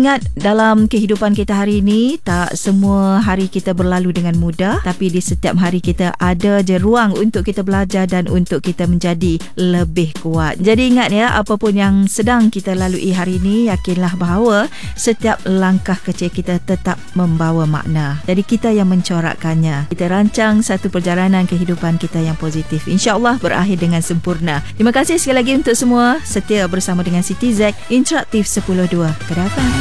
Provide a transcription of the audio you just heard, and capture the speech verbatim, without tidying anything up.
ingat dalam kehidupan kita hari ini, tak semua hari kita berlalu dengan mudah, tapi di setiap hari kita ada je ruang untuk kita belajar dan untuk kita menjadi lebih kuat. Jadi ingat ya, apapun yang sedang kita lalui hari ini, yakinlah bahawa setiap langkah kecil kita tetap membawa makna. Jadi kita yang mencorakkannya. Kita rancang satu perjalanan kehidupan kita yang positif. InsyaAllah berakhir dengan sempurna. Terima kasih sekali lagi untuk semua setia bersama dengan Siti Z Interaktif sepuluh dua Kedah F M.